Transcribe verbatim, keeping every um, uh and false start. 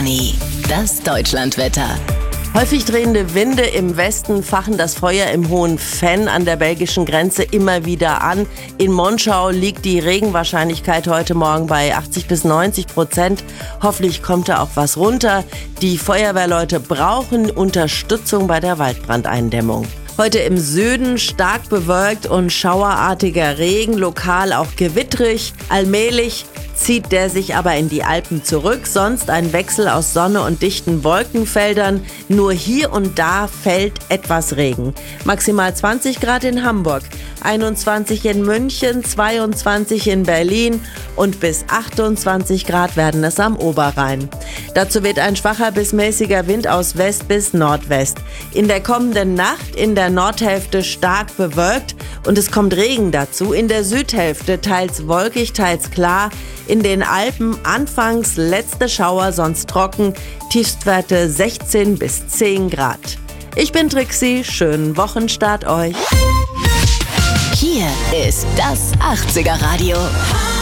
Conny, das Deutschlandwetter. Häufig drehende Winde im Westen fachen das Feuer im Hohen Venn an der belgischen Grenze immer wieder an. In Monschau liegt die Regenwahrscheinlichkeit heute Morgen bei achtzig bis neunzig Prozent. Hoffentlich kommt da auch was runter. Die Feuerwehrleute brauchen Unterstützung bei der Waldbrandeindämmung. Heute im Süden stark bewölkt und schauerartiger Regen, lokal auch gewittrig. Allmählich zieht der sich aber in die Alpen zurück, sonst ein Wechsel aus Sonne und dichten Wolkenfeldern. Nur hier und da fällt etwas Regen. Maximal zwanzig Grad in Hamburg, einundzwanzig in München, zweiundzwanzig in Berlin und bis achtundzwanzig Grad werden es am Oberrhein. Dazu weht ein schwacher bis mäßiger Wind aus West bis Nordwest. In der kommenden Nacht in der Nordhälfte stark bewölkt und es kommt Regen dazu. In der Südhälfte teils wolkig, teils klar. In den Alpen anfangs letzte Schauer, sonst trocken. Tiefstwerte sechzehn bis zehn Grad. Ich bin Trixie, schönen Wochenstart euch. Hier ist das achtziger Radio.